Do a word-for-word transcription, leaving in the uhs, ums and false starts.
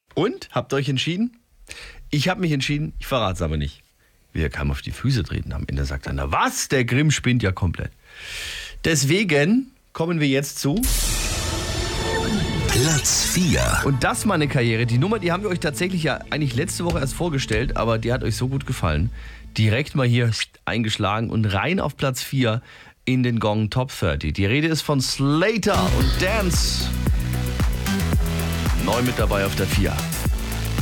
Und? Habt ihr euch entschieden? Ich habe mich entschieden, ich verrate es aber nicht. Wir kamen auf die Füße treten. Am Ende sagt er, na was, der Grimm spinnt ja komplett. Deswegen kommen wir jetzt zu Platz vier. Und das meine Karriere. Die Nummer, die haben wir euch tatsächlich ja eigentlich letzte Woche erst vorgestellt, aber die hat euch so gut gefallen. Direkt mal hier eingeschlagen und rein auf Platz vier in den Gong Top dreißig. Die Rede ist von Slater und Dance. Neu mit dabei auf der vier.